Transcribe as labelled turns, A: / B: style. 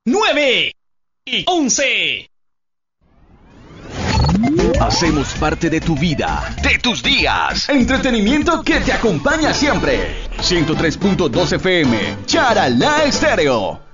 A: 9 y 11.
B: Hacemos parte de tu vida, de tus días. Entretenimiento que te acompaña siempre. 103.2 FM, Charalá Estéreo.